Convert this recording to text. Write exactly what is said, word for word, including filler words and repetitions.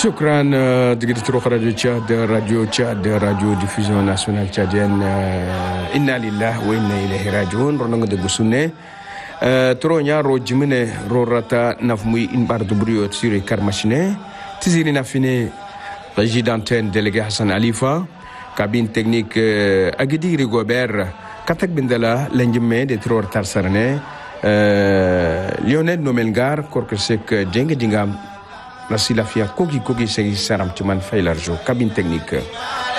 شكرا دقيقة تروح راديو تشاد راديو تشاد راديو ديفوزيون ناسيونال تشاديان إنا لله وإنا إليه راجعون رونغ دغ سوني ترونيا رو جمنه رو راتا نافموي إن بارد بريو تسيري كارماشيني تزيري نافيني présidenten délégué Hassan Alifa cabine technique Agidi Rigobert katak bindala lenjime de Tror Tarsarane Lionel Nomelgar korkesek jeng dingam la silafia kogi kogi segi saram tuman failarjo cabine technique